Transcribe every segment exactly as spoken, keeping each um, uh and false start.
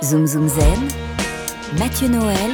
Zoom Zoom Zen, Mathieu Noël,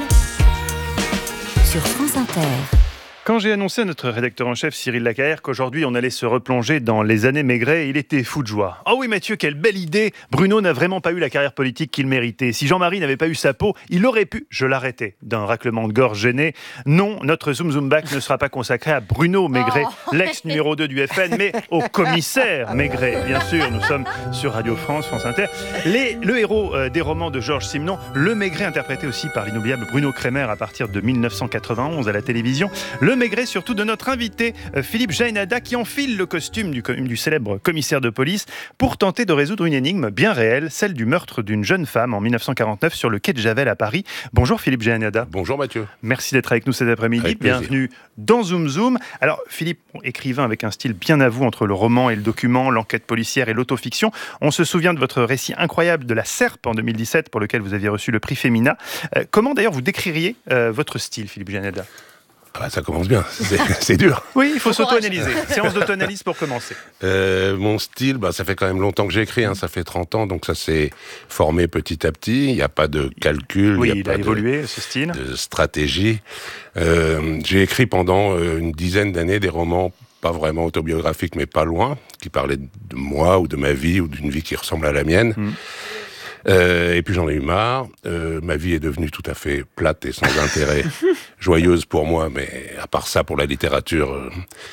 sur France Inter. Quand j'ai annoncé à notre rédacteur en chef Cyril Lacaère qu'aujourd'hui on allait se replonger dans les années Maigret, il était fou de joie. « Oh oui Mathieu, quelle belle idée! Bruno n'a vraiment pas eu la carrière politique qu'il méritait. Si Jean-Marie n'avait pas eu sa peau, il aurait pu... » Je l'arrêtais d'un raclement de gorge gêné. Non, notre Zoom Zoom Back ne sera pas consacré à Bruno Maigret, oh. l'ex numéro deux du F N, mais au commissaire Maigret. Bien sûr, nous sommes sur Radio France, France Inter. Les, le héros euh, des romans de Georges Simenon, le Maigret interprété aussi par l'inoubliable Bruno Kremer à partir de dix-neuf cent quatre-vingt-onze à la télévision. Le Maigret surtout de notre invité Philippe Jaénada qui enfile le costume du, du célèbre commissaire de police pour tenter de résoudre une énigme bien réelle, celle du meurtre d'une jeune femme en dix-neuf cent quarante-neuf sur le quai de Javel à Paris. Bonjour Philippe Jaénada. Bonjour Mathieu. Merci d'être avec nous cet après-midi. Bienvenue dans Zoom Zoom. Alors Philippe, écrivain avec un style bien à vous entre le roman et le document, l'enquête policière et l'autofiction. On se souvient de votre récit incroyable de La Serpe en deux mille dix-sept pour lequel vous aviez reçu le prix Femina. Euh, comment d'ailleurs vous décririez euh, votre style, Philippe Jaénada ? Ah, ça commence bien, c'est, c'est dur. Oui, il faut s'auto-analyser. Séance d'auto-analyse pour commencer. Euh, mon style, bah, ça fait quand même longtemps que j'écris, hein, ça fait trente ans, donc ça s'est formé petit à petit. Il n'y a pas de calcul, oui, il y a il pas a évolué, de, ce style. de stratégie. Euh, j'ai écrit pendant euh, une dizaine d'années des romans pas vraiment autobiographiques, mais pas loin, qui parlaient de moi ou de ma vie ou d'une vie qui ressemble à la mienne. Mmh. Euh, et puis j'en ai eu marre. Euh, ma vie est devenue tout à fait plate et sans intérêt, joyeuse pour moi, mais à part ça, pour la littérature, euh,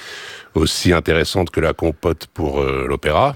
aussi intéressante que la compote pour euh, l'opéra.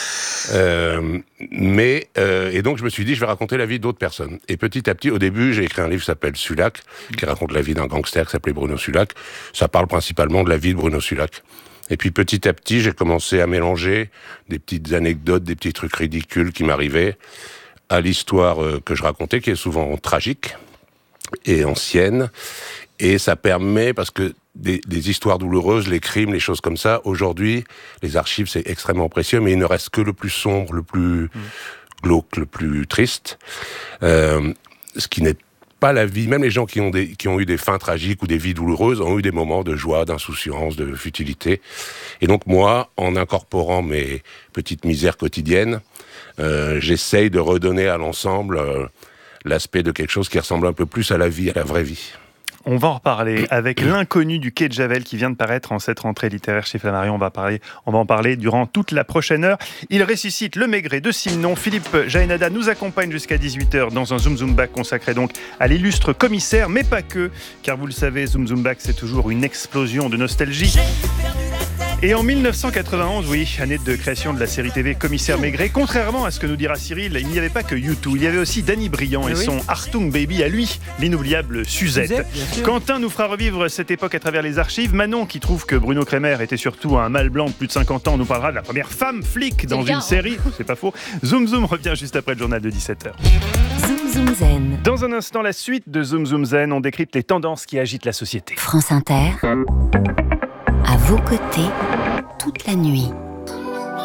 Euh, mais euh, et donc je me suis dit, je vais raconter la vie d'autres personnes. Et petit à petit, au début, j'ai écrit un livre qui s'appelle Sulac, qui raconte la vie d'un gangster qui s'appelait Bruno Sulac. Ça parle principalement de la vie de Bruno Sulac. Et puis petit à petit, j'ai commencé à mélanger des petites anecdotes, des petits trucs ridicules qui m'arrivaient à l'histoire que je racontais, qui est souvent tragique et ancienne. Et ça permet, parce que des, des histoires douloureuses, les crimes, les choses comme ça, aujourd'hui, les archives, c'est extrêmement précieux, mais il ne reste que le plus sombre, le plus glauque, le plus triste. Euh, ce qui n'est pas la vie. Même les gens qui ont, des, qui ont eu des fins tragiques ou des vies douloureuses ont eu des moments de joie, d'insouciance, de futilité. Et donc moi, en incorporant mes petites misères quotidiennes, Euh, j'essaye de redonner à l'ensemble euh, l'aspect de quelque chose qui ressemble un peu plus à la vie, à la vraie vie. On va en reparler avec l'inconnu du quai de Javel qui vient de paraître en cette rentrée littéraire chez Flammarion. On va, parler, on va en parler durant toute la prochaine heure. Il ressuscite le Maigret de Simenon. Philippe Jaénada nous accompagne jusqu'à dix-huit heures dans un Zoom Zoom Back consacré donc à l'illustre commissaire, mais pas que, car vous le savez, Zoom Zoom Back, c'est toujours une explosion de nostalgie. Et en dix-neuf cent quatre-vingt-onze, oui, année de création de la série T V Commissaire Maigret, contrairement à ce que nous dira Cyril, il n'y avait pas que U deux, il y avait aussi Danny Briand et oui. son Artung Baby à lui, l'inoubliable Suzette. Suzette Quentin nous fera revivre cette époque à travers les archives. Manon, qui trouve que Bruno Kremer était surtout un mâle blanc de plus de cinquante ans, nous parlera de la première femme flic dans une série. C'est pas faux. Zoom Zoom revient juste après le journal de dix-sept heures. Zoom Zoom Zen. Dans un instant, la suite de Zoom Zoom Zen, on décrypte les tendances qui agitent la société. France Inter, à vos côtés, toute la nuit.